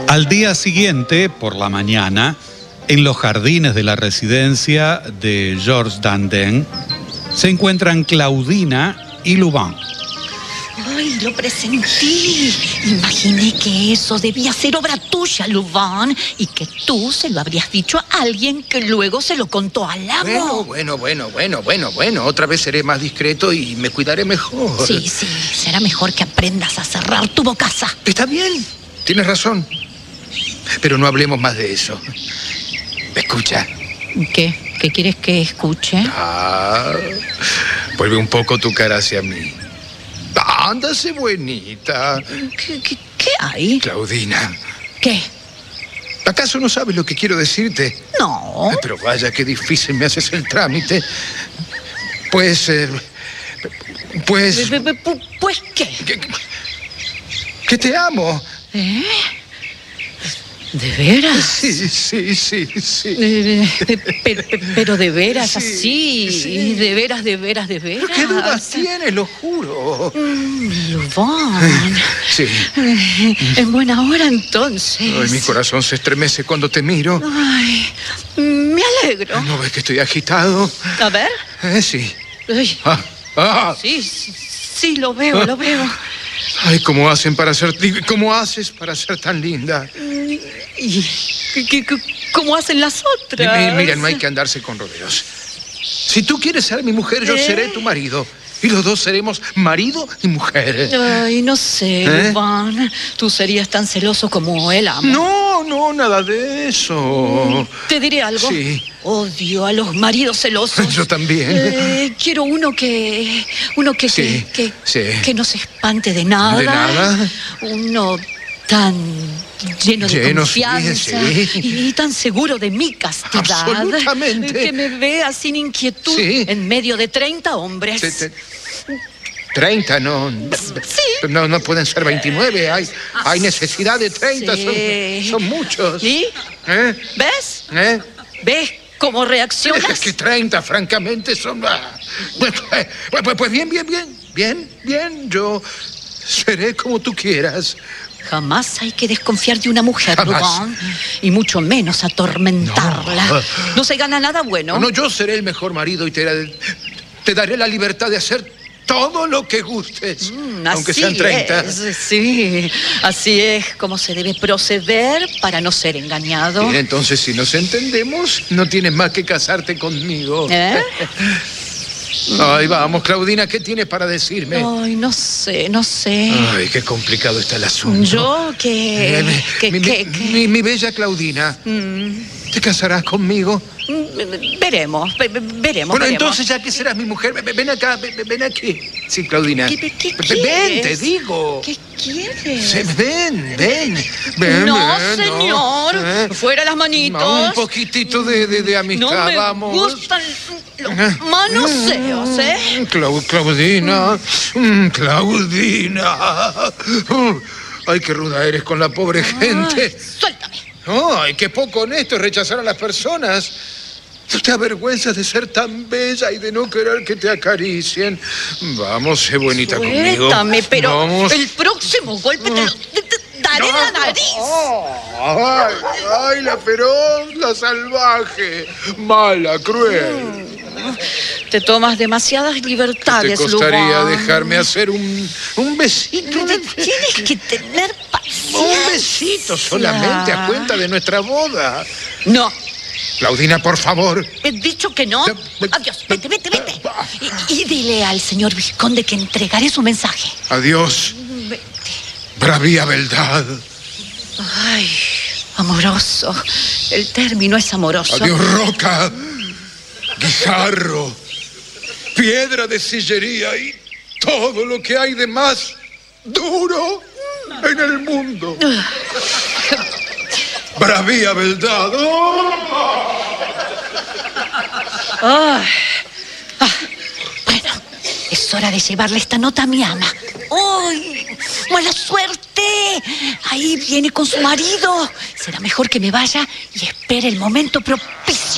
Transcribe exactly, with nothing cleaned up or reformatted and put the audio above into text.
Al día siguiente, por la mañana, en los jardines de la residencia de Georges Dandin, se encuentran Claudina y Louvain. ¡Ay, lo presentí! Imaginé que eso debía ser obra tuya, Louvain, y que tú se lo habrías dicho a alguien que luego se lo contó al amo. Bueno, bueno, bueno, bueno, bueno, bueno. Otra vez seré más discreto y me cuidaré mejor. Sí, sí, será mejor que aprendas a cerrar tu bocaza. Está bien, tienes razón. Pero no hablemos más de eso. Escucha. ¿Qué? ¿Qué quieres que escuche? Ah, vuelve un poco tu cara hacia mí. Ándase, buenita. ¿Qué, qué, qué hay? Claudina. ¿Qué? ¿Acaso no sabes lo que quiero decirte? No. Pero vaya, qué difícil me haces el trámite. Pues... Eh, pues... ¿Pues qué? Que, que te amo. ¿Eh? ¿De veras? Sí, sí, sí, sí. Eh, pero, pero de veras, Sí, así. sí. De veras, de veras, de veras. ¿Pero qué dudas tienes? Lo juro. Mm, Louvain. Sí. Eh, En buena hora, entonces. Ay, mi corazón se estremece cuando te miro. Ay, me alegro. ¿No ves que estoy agitado? A ver. Eh, sí. Ay, Ah, ah. sí, sí, sí, lo veo, lo veo. Ay, ¿cómo hacen para ser... ¿Cómo haces para ser tan linda? ¿Y qué- qué- qué- cómo hacen las otras? Mi- Mira, no hay que andarse con rodeos. Si tú quieres ser mi mujer, yo ¿Eh? seré tu marido. Y los dos seremos marido y mujer. Ay, no sé, ¿Eh? Louvain. Tú serías tan celoso como el amo. No, no, nada de eso. ¿Te diré algo? Sí. Odio a los maridos celosos. Yo también. Eh, quiero uno que... Uno que, Sí, que, que, sí. que no se espante de nada. ¿De nada? Uno tan lleno de Lleno, sí, confianza sí. y tan seguro de mi castidad. Absolutamente. Que me vea sin inquietud Sí. en medio de treinta hombres. Te- te- treinta, no. Sí. No, no pueden ser veintinueve. Hay, hay necesidad de treinta. Sí. Son, son muchos. ¿Y? ¿Eh? ¿Ves? ¿Eh? ¿Ves cómo reaccionas? Es que treinta, francamente, son... ah, Pues, pues, pues, pues bien, bien, bien. Bien, bien. Yo seré como tú quieras. Jamás hay que desconfiar de una mujer, Jamás. Louvain, y mucho menos atormentarla. No. No se gana nada bueno. No, yo seré el mejor marido y te, te daré la libertad de hacer todo lo que gustes. Mm, aunque así sean treinta. es, sí, así es como se debe proceder para no ser engañado. Bien, entonces, si nos entendemos, no tienes más que casarte conmigo. ¿Eh? Ay, vamos, Claudina, ¿qué tienes para decirme? Ay, no sé, no sé. Ay, qué complicado está el asunto. Yo que... Eh, mi- que, mi, que- mi- que- mi- mi bella Claudina, Mm, ¿te casarás conmigo? mm, veremos, ve- ve- veremos. Bueno, veremos. entonces, ya que serás mi mujer, ven, ven acá, ven, ven aquí. Sí, Claudina. ¿Qué, qué- qué Ven, ven, te quieres? digo. ¿Qué quieres? Sí, ven, ven. Ven, No, ven, señor. ¿Eh? Fuera las manitos. No, un poquitito de, de, de amistad, No me vamos. gustan los manoseos, ¿eh? Mm, Clau- Claudina, mm, Claudina. Mm, Ay, qué ruda eres con la pobre gente. Ay, suéltame. Ay, qué poco honesto es rechazar a las personas. ¿No te avergüenzas de ser tan bella y de no querer que te acaricien? Vamos, sé bonita conmigo. Suéltame, pero Vamos. el próximo golpe te, lo, te- te daré en la nariz. Ay, ay, la feroz, la salvaje, mala, cruel. Te tomas demasiadas ¿Te libertades, costaría Louvain. dejarme hacer un, un besito? Te- Tienes que tener paciencia. Un besito solamente a cuenta de nuestra boda. No, Claudina, por favor. he dicho que no. Adiós, vete, vete, vete. Y, y dile al señor vizconde que entregaré su mensaje. Adiós, Vete. bravía beldad. Ay, amoroso. El término es amoroso. Adiós, roca, guijarro, piedra de sillería y todo lo que hay de más duro en el mundo. Bravía beldad. Ay. Ah, bueno, es hora de llevarle esta nota a mi ama. ¡Uy! ¡Mala suerte! Ahí viene con su marido. Será mejor que me vaya y espere el momento propicio.